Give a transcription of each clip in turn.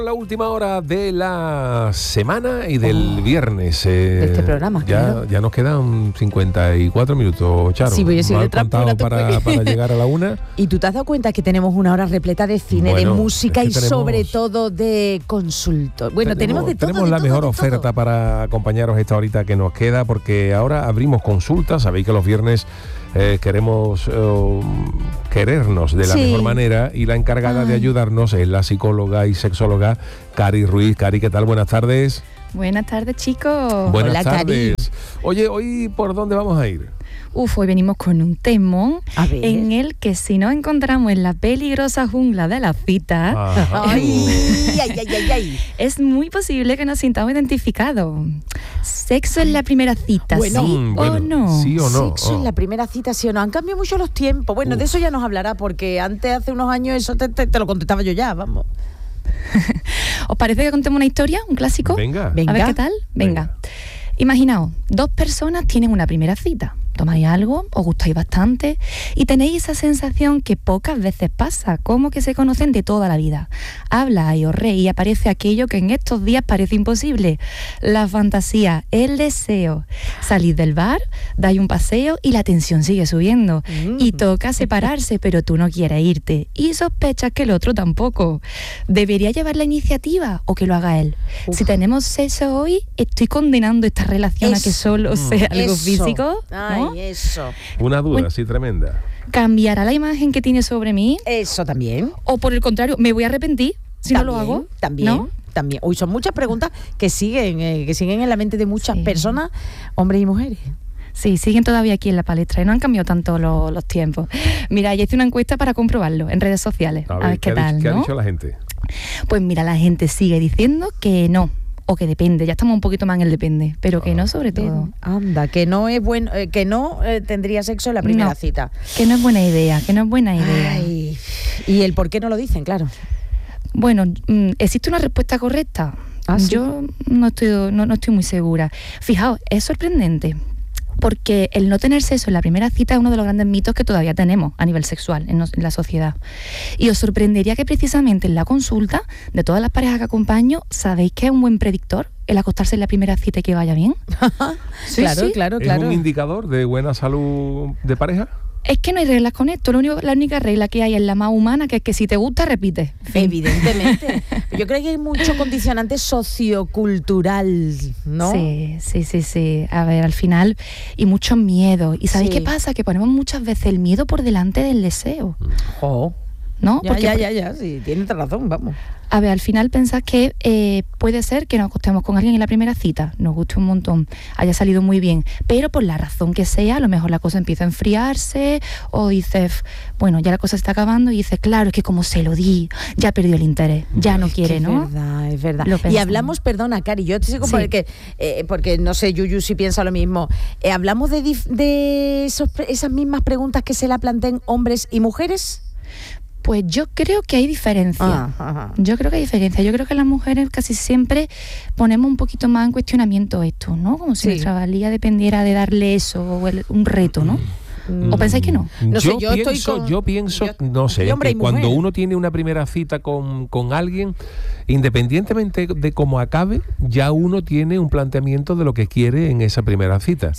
La última hora de la semana y del viernes. De este programa, claro. Ya nos quedan 54 minutos, Charo. Sí, voy a seguir contado para llegar a la 1. ¿Y tú te has dado cuenta que tenemos una hora repleta de cine, de música y sobre todo de consultos? Bueno, tenemos de todo. Tenemos la mejor oferta para acompañaros esta horita que nos queda, porque ahora abrimos consultas. Sabéis que los viernes queremos querernos de la mejor manera, y la encargada de ayudarnos es la psicóloga y sexóloga Cari Ruiz. Cari, ¿qué tal? Buenas tardes. Buenas tardes, chicos. Buenas tardes. Cari. Oye, ¿hoy por dónde vamos a ir? Hoy venimos con un temón en el que, si nos encontramos en la peligrosa jungla de la cita, es muy posible que nos sintamos identificados. ¿Sexo en la primera cita, sí o no? ¿Sí o no? Sexo en la primera cita, sí o no. Han cambiado mucho los tiempos. Bueno, de eso ya nos hablará, porque antes, hace unos años, eso te lo contestaba yo ya, vamos. ¿Os parece que contemos una historia, un clásico? Venga. A ver qué tal. Venga. Imaginaos, dos personas tienen una primera cita. Tomáis algo, os gustáis bastante y tenéis esa sensación que pocas veces pasa, como que se conocen de toda la vida. Habláis, os reís y aparece aquello que en estos días parece imposible: la fantasía, el deseo. Salís del bar, dais un paseo y la tensión sigue subiendo. Y toca separarse, pero tú no quieres irte y sospechas que el otro tampoco. ¿Debería llevar la iniciativa o que lo haga él? Si tenemos sexo hoy, ¿estoy condenando esta relación a que solo sea algo físico? Ay, eso. Una duda así tremenda. ¿Cambiará la imagen que tiene sobre mí? Eso también. ¿O por el contrario, me voy a arrepentir si no lo hago? También. ¿No? También. Uy, son muchas preguntas que siguen en la mente de muchas personas, hombres y mujeres. Sí, siguen todavía aquí en la palestra y no han cambiado tanto los tiempos. Mira, ya hice una encuesta para comprobarlo en redes sociales. A ver qué tal, ¿qué ¿no? ha dicho la gente? Pues mira, la gente sigue diciendo que no. O que depende, ya estamos un poquito más en el depende, pero que no sobre todo. Anda, que no es bueno, que no tendría sexo en la primera cita. Que no es buena idea, Ay, y el por qué no lo dicen, claro. Bueno, ¿existe una respuesta correcta? ¿Sí? Yo no estoy muy segura. Fijaos, es sorprendente, porque el no tener sexo en la primera cita es uno de los grandes mitos que todavía tenemos a nivel sexual en la sociedad. Y os sorprendería que precisamente en la consulta, de todas las parejas que acompaño, ¿sabéis que es un buen predictor el acostarse en la primera cita y que vaya bien? Sí, claro. ¿Es un indicador de buena salud de pareja? Es que no hay reglas con esto. La única regla que hay es la más humana, que es que si te gusta, repite. Evidentemente. Yo creo que hay mucho condicionante sociocultural, ¿no? Sí. A ver, al final, y mucho miedo. ¿Y sabéis qué pasa? Que ponemos muchas veces el miedo por delante del deseo. ¿No? Ya, sí, tienes razón, vamos. A ver, al final pensás que puede ser que nos acostemos con alguien en la primera cita, nos guste un montón, haya salido muy bien, pero por la razón que sea, a lo mejor la cosa empieza a enfriarse, o dices, bueno, ya la cosa se está acabando, y dices, claro, es que como se lo di, ya perdió el interés, ya no quiere, ¿no? Es verdad. Y hablamos, perdona, Cari, yo te sigo porque no sé, Yuyu si piensa lo mismo. Hablamos de esas mismas preguntas que se la plantean hombres y mujeres. Pues yo creo que hay diferencia. Yo creo que las mujeres casi siempre ponemos un poquito más en cuestionamiento esto, ¿no? Como si nuestra valía dependiera de darle eso, o un reto, ¿no? ¿O pensáis que no? Yo pienso, que cuando uno tiene una primera cita con alguien, independientemente de cómo acabe, ya uno tiene un planteamiento de lo que quiere en esa primera cita.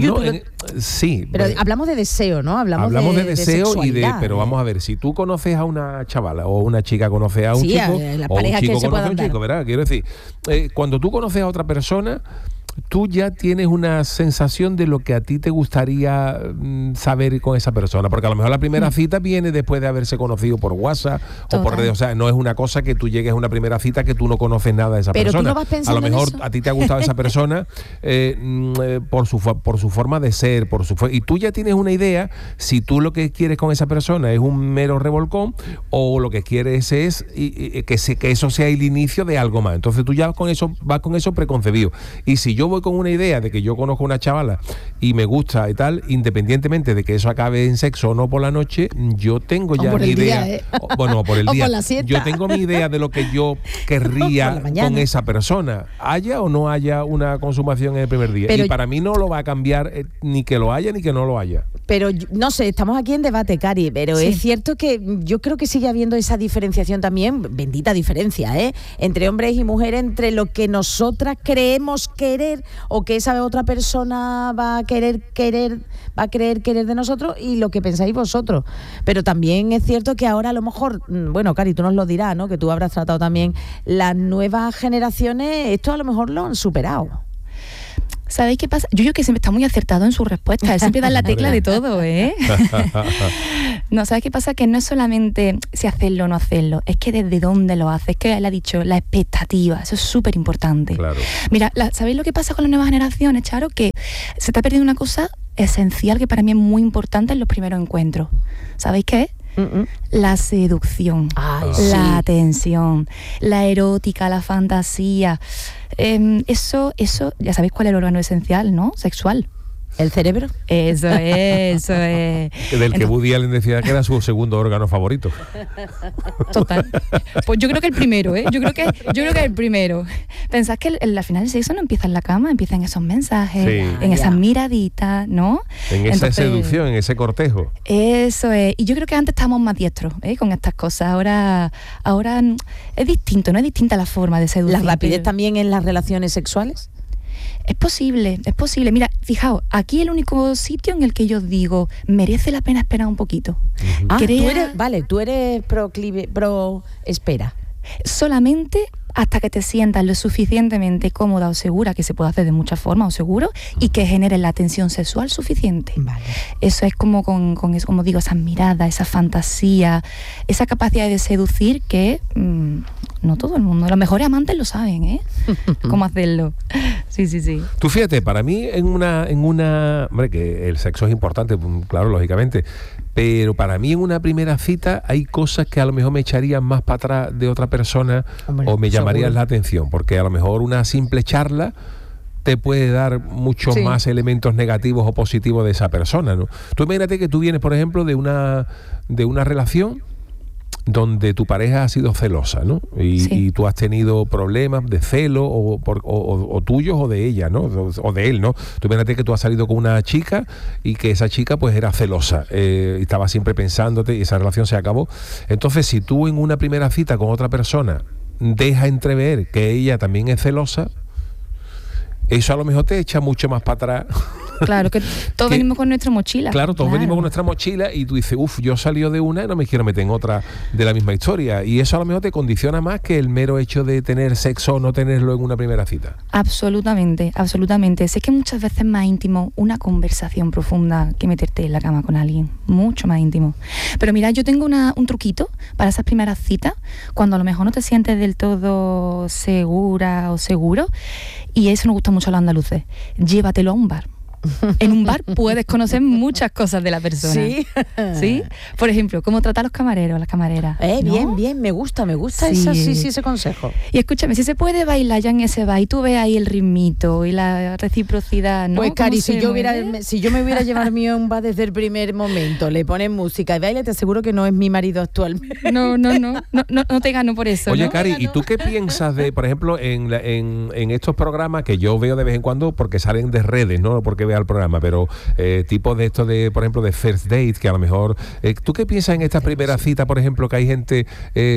Sí, pero hablamos de deseo, ¿no? Hablamos de deseo pero vamos a ver, si tú conoces a una chavala o una chica conoce a un chico, o un chico conoce a un chico, ¿verdad? Quiero decir, cuando tú conoces a otra persona, tú ya tienes una sensación de lo que a ti te gustaría saber con esa persona, porque a lo mejor la primera cita viene después de haberse conocido por WhatsApp o por redes, o sea, no es una cosa que tú llegues a una primera cita que tú no conoces nada de esa persona. Tú no vas pensando a lo mejor en eso. A ti te ha gustado esa persona por su forma de ser, y tú ya tienes una idea si tú lo que quieres con esa persona es un mero revolcón o lo que quieres es que eso sea el inicio de algo más. Entonces tú ya vas con eso preconcebido. Y si yo yo voy con una idea de que yo conozco una chavala y me gusta y tal, independientemente de que eso acabe en sexo o no por la noche, yo tengo ya mi idea. Bueno, por el día. Por la siesta. Yo tengo mi idea de lo que yo querría con esa persona, haya o no haya una consumación en el primer día. Pero, y para mí no lo va a cambiar ni que lo haya ni que no lo haya. Pero no sé, estamos aquí en debate, Cari, pero es cierto que yo creo que sigue habiendo esa diferenciación también, bendita diferencia, entre hombres y mujeres, entre lo que nosotras creemos querer o que esa otra persona va a creer querer de nosotros y lo que pensáis vosotros. Pero también es cierto que ahora a lo mejor, bueno, Cari, tú nos lo dirás, ¿no? Que tú habrás tratado también, las nuevas generaciones, esto a lo mejor lo han superado. ¿Sabéis qué pasa? Yo creo que siempre está muy acertado en su respuesta. Él siempre da la tecla de todo, ¿eh? No, ¿sabes qué pasa? Que no es solamente si hacerlo o no hacerlo, es que desde dónde lo haces. Es que él ha dicho, la expectativa, eso es súper importante. Claro. Mira, ¿sabéis lo que pasa con las nuevas generaciones, Charo? Que se está perdiendo una cosa esencial que para mí es muy importante en los primeros encuentros. ¿Sabéis qué es? La seducción, la atención, la erótica, la fantasía. Eso, ya sabéis cuál es el órgano esencial, ¿no? Sexual. ¿El cerebro? Eso es. Del que Woody Allen decía que era su segundo órgano favorito. Total. Pues yo creo que el primero, ¿eh? Yo creo que el primero. Pensás que al final el sexo no empieza en la cama, empieza en esos mensajes, en esas miraditas, ¿no? En esa seducción, en ese cortejo. Eso es. Y yo creo que antes estábamos más diestros, con estas cosas. Ahora es distinto, ¿no? Es distinta la forma de seducir. ¿La rapidez también en las relaciones sexuales? Es posible. Mira, fijaos, aquí el único sitio en el que yo digo, merece la pena esperar un poquito. Tú eres pro espera. Solamente hasta que te sientas lo suficientemente cómoda o segura, que se puede hacer de muchas formas o seguro, y que genere la tensión sexual suficiente. Vale. Eso es como con eso, como digo, esas miradas, esa fantasía, esa capacidad de seducir que no todo el mundo, los mejores amantes lo saben, cómo hacerlo. Sí. Tú fíjate, para mí en una hombre, que el sexo es importante, claro, lógicamente, pero para mí en una primera cita hay cosas que a lo mejor me echarían más para atrás de otra persona, o me llamarían la atención, porque a lo mejor una simple charla te puede dar muchos más elementos negativos o positivos de esa persona, ¿no? Tú imagínate que tú vienes, por ejemplo, de una relación donde tu pareja ha sido celosa, ¿no? Y tú has tenido problemas de celo o tuyos o de ella, ¿no? O de él, ¿no? Tú imagínate que tú has salido con una chica y que esa chica pues era celosa, y estaba siempre pensándote y esa relación se acabó. Entonces, si tú en una primera cita con otra persona deja entrever que ella también es celosa, eso a lo mejor te echa mucho más para atrás. Claro, que todos venimos con nuestra mochila. Claro, todos venimos con nuestra mochila y tú dices, yo salí de una y no me quiero meter en otra de la misma historia. Y eso a lo mejor te condiciona más que el mero hecho de tener sexo o no tenerlo en una primera cita. Absolutamente. Sé que muchas veces es más íntimo una conversación profunda que meterte en la cama con alguien. Mucho más íntimo. Pero mira, yo tengo un truquito para esas primeras citas, cuando a lo mejor no te sientes del todo segura o seguro, y eso nos gusta mucho a los andaluces. Llévatelo a un bar. En un bar puedes conocer muchas cosas de la persona. ¿Sí? Por ejemplo, cómo trata a los camareros, las camareras. ¿no? Bien, me gusta ese consejo. Y escúchame, si se puede bailar ya en ese bar y tú ves ahí el ritmito y la reciprocidad, ¿no? Pues Cari, si yo me hubiera llevado mío a un bar desde el primer momento, le pones música y baile, te aseguro que no es mi marido actualmente. No te gano por eso. Oye, ¿no? Cari, ¿y tú qué piensas de, por ejemplo, en estos programas que yo veo de vez en cuando porque salen de redes, no porque vea el programa, pero tipo de esto de, por ejemplo, de first date, que a lo mejor ¿tú qué piensas en esta primera cita, por ejemplo, que hay gente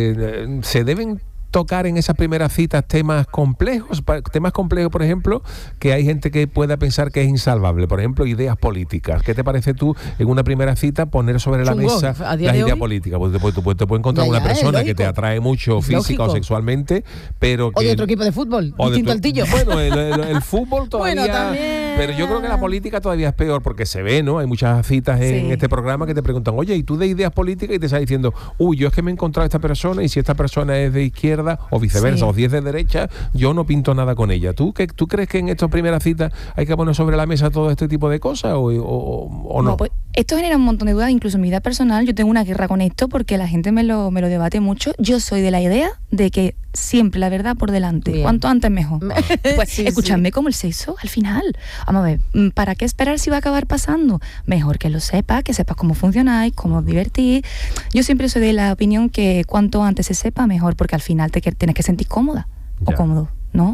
se deben tocar en esas primeras citas temas complejos, por ejemplo, que hay gente que pueda pensar que es insalvable, por ejemplo, ideas políticas? ¿Qué te parece tú en una primera cita poner sobre la mesa las ideas políticas? Pues tú puedes encontrar una persona que te atrae mucho física o sexualmente, pero que... O de otro equipo de fútbol, distinto al tuyo. Bueno, el fútbol todavía... Bueno, también... Pero yo creo que la política todavía es peor porque se ve, ¿no? Hay muchas citas en este programa que te preguntan, oye, ¿y tú de ideas políticas? Y te estás diciendo, yo es que me he encontrado a esta persona y si esta persona es de izquierda o viceversa, o si es de derecha, yo no pinto nada con ella. ¿Tú crees que en estas primeras citas hay que poner sobre la mesa todo este tipo de cosas o no? Pues esto genera un montón de dudas, incluso en mi vida personal. Yo tengo una guerra con esto porque la gente me lo debate mucho. Yo soy de la idea de que siempre la verdad por delante. Bien. Cuanto antes mejor. Pues escuchadme como el sexo al final. Vamos a ver, ¿para qué esperar si va a acabar pasando? Mejor que lo sepas, que sepas cómo funcionáis, cómo os divertís. Yo siempre soy de la opinión que cuanto antes se sepa, mejor, porque al final tienes que sentir cómoda o cómodo, ¿no?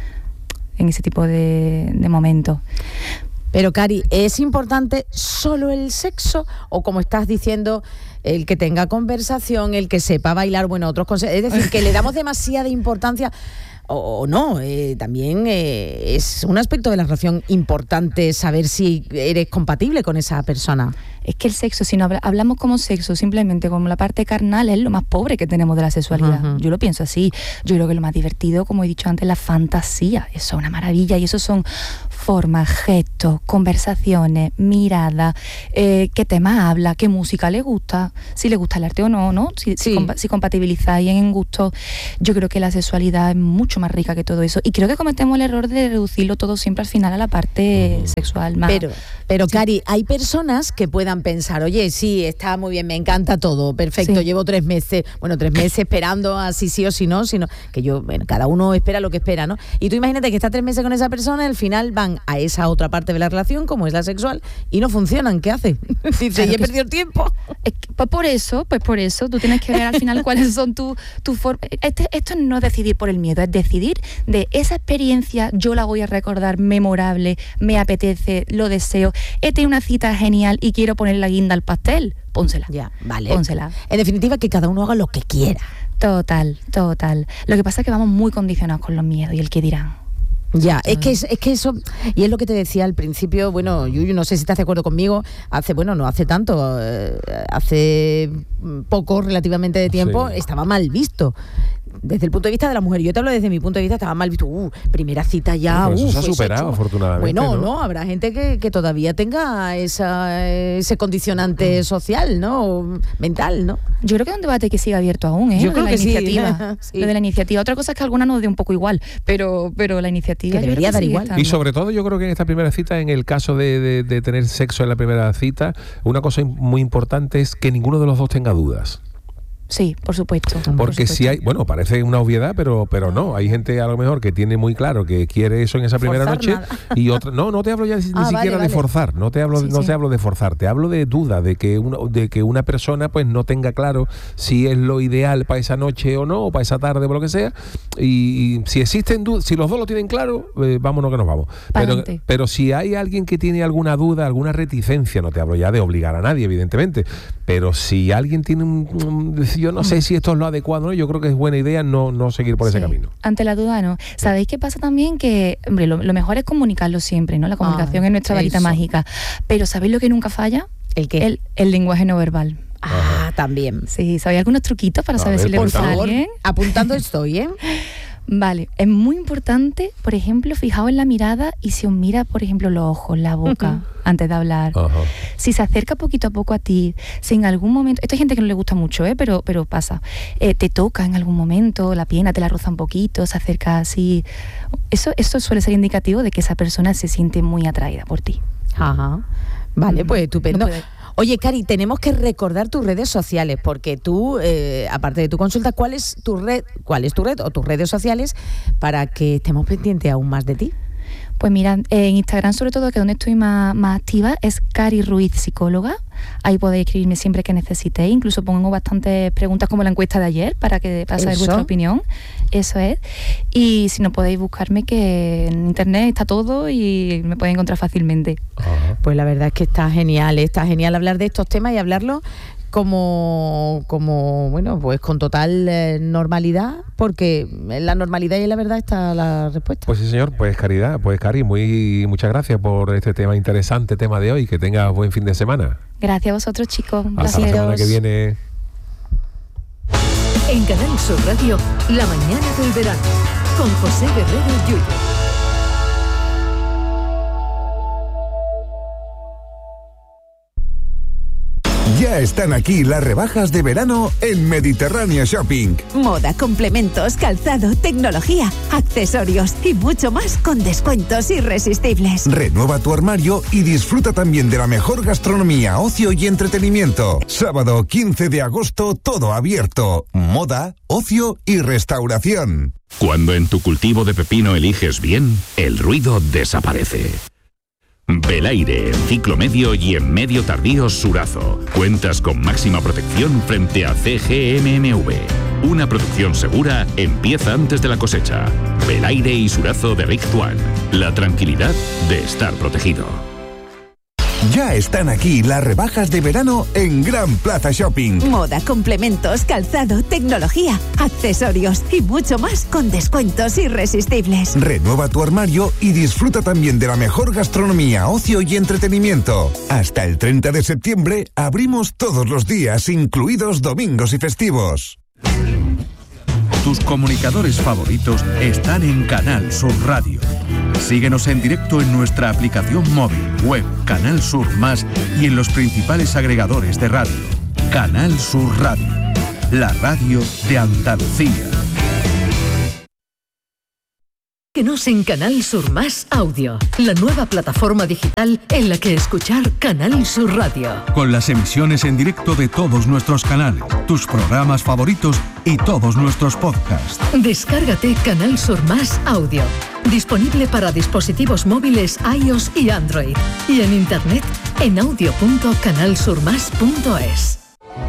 En ese tipo de momentos. Pero, Cari, ¿es importante solo el sexo? O como estás diciendo, el que tenga conversación, el que sepa bailar, bueno, otros consejos. Es decir, que le damos demasiada importancia o no. También es un aspecto de la relación importante saber si eres compatible con esa persona. Es que el sexo, si no hablamos como sexo, simplemente como la parte carnal, es lo más pobre que tenemos de la sexualidad. Uh-huh. Yo lo pienso así. Yo creo que lo más divertido, como he dicho antes, la fantasía. Eso es una maravilla. Y eso son formas, gestos, conversaciones, miradas, qué tema habla, qué música le gusta, si le gusta el arte o no, ¿no? Si compatibilizáis en gustos. Yo creo que la sexualidad es mucho más rica que todo eso. Y creo que cometemos el error de reducirlo todo siempre al final a la parte sexual más. Pero Cari, hay personas que puedan pensar, oye, sí, está muy bien, me encanta todo, perfecto, llevo 3 meses esperando a si sí o si no, que cada uno espera lo que espera, ¿no? Y tú imagínate que estás 3 meses con esa persona, al final van a esa otra parte de la relación, como es la sexual, y no funcionan, ¿qué hace? Dice, claro, y he perdido el tiempo. Pues por eso, tú tienes que ver al final cuáles son tus formas. Esto no es decidir por el miedo, es decidir de esa experiencia, yo la voy a recordar memorable, me apetece, lo deseo, he tenido una cita genial y quiero poner la guinda al pastel, pónsela. Ya, vale. Pónsela. En definitiva, que cada uno haga lo que quiera. Total. Lo que pasa es que vamos muy condicionados con los miedos y el qué dirán. Ya, es que eso, y es lo que te decía al principio, bueno, Yuyu, no sé si estás de acuerdo conmigo, hace poco relativamente de tiempo, estaba mal visto. Desde el punto de vista de la mujer, yo te hablo desde mi punto de vista, estaba mal visto. Primera cita ya. Pero eso se ha superado, afortunadamente. Bueno, no, habrá gente que todavía tenga ese condicionante social, ¿no? O mental, ¿no? Yo creo que es un debate que sigue abierto aún, ¿eh? Yo creo que iniciativa. Sí. Lo de la iniciativa. Otra cosa es que a alguna nos dé un poco igual, pero la iniciativa que debería dar igual. Y sobre todo, yo creo que en esta primera cita, en el caso de tener sexo en la primera cita, una cosa muy importante es que ninguno de los dos tenga dudas. Sí, por supuesto. Porque si hay, parece una obviedad, pero no. Hay gente a lo mejor que tiene muy claro que quiere eso en esa primera noche y otra. No te hablo ya ni siquiera de forzar. No te hablo de forzar. Te hablo de duda, de que una persona pues no tenga claro si es lo ideal para esa noche o no, o para esa tarde o lo que sea. Y si existen dudas, si los dos lo tienen claro, vámonos que nos vamos. Pero si hay alguien que tiene alguna duda, alguna reticencia, no te hablo ya de obligar a nadie, evidentemente. Pero si alguien tiene yo no sé si esto es lo adecuado, ¿no? Yo creo que es buena idea no seguir por ese camino. Ante la duda, ¿no? ¿Sabéis qué pasa también? Que, hombre, lo mejor es comunicarlo siempre, ¿no? La comunicación es nuestra varita mágica. Pero ¿sabéis lo que nunca falla? ¿El qué? El lenguaje no verbal. También. Sí, ¿sabéis algunos truquitos para saber si le gusta a alguien? Apuntando estoy, ¿eh? Vale, es muy importante, por ejemplo, fijaos en la mirada y si os mira, por ejemplo, los ojos, la boca, antes de hablar. Si se acerca poquito a poco a ti, si en algún momento, esto hay gente que no le gusta mucho, pero pasa, te toca en algún momento, la pierna te la roza un poquito, se acerca así, eso suele ser indicativo de que esa persona se siente muy atraída por ti. Vale, pues estupendo. Oye, Cari, tenemos que recordar tus redes sociales, porque tú, aparte de tu consulta, ¿cuál es tu red o tus redes sociales para que estemos pendientes aún más de ti? Pues mira, en Instagram sobre todo, que es donde estoy más activa, es Cari Ruiz Psicóloga. Ahí podéis escribirme siempre que necesitéis. Incluso pongo bastantes preguntas como la encuesta de ayer para saber vuestra opinión. Eso es. Y si no, podéis buscarme, que en internet está todo y me podéis encontrar fácilmente. Pues la verdad es que está genial hablar de estos temas y hablarlo como pues con total normalidad, porque en la normalidad y en la verdad está la respuesta. Pues sí, señor, pues Cari, muchas gracias por este tema de hoy, que tengas buen fin de semana. Gracias a vosotros, chicos. Hasta la semana que viene. En Canal Sur Radio, La Mañana del Verano, con José Guerrero Yuyu. Ya están aquí las rebajas de verano en Mediterráneo Shopping. Moda, complementos, calzado, tecnología, accesorios y mucho más con descuentos irresistibles. Renueva tu armario y disfruta también de la mejor gastronomía, ocio y entretenimiento. Sábado 15 de agosto, todo abierto. Moda, ocio y restauración. Cuando en tu cultivo de pepino eliges bien, el ruido desaparece. Belaire en ciclo medio y en medio tardío Surazo. Cuentas con máxima protección frente a CGMMV. Una producción segura empieza antes de la cosecha. Belaire y Surazo de Richtuan. La tranquilidad de estar protegido. Ya están aquí las rebajas de verano en Gran Plaza Shopping. Moda, complementos, calzado, tecnología, accesorios y mucho más con descuentos irresistibles. Renueva tu armario y disfruta también de la mejor gastronomía, ocio y entretenimiento. Hasta el 30 de septiembre abrimos todos los días, incluidos domingos y festivos. Tus comunicadores favoritos están en Canal Sur Radio. Síguenos en directo en nuestra aplicación móvil, web, Canal Sur Más y en los principales agregadores de radio. Canal Sur Radio, la radio de Andalucía. Síguenos en Canal Sur Más Audio, la nueva plataforma digital en la que escuchar Canal Sur Radio. Con las emisiones en directo de todos nuestros canales, tus programas favoritos y todos nuestros podcasts. Descárgate Canal Sur Más Audio, disponible para dispositivos móviles iOS y Android, y en internet en audio.canalsurmas.es.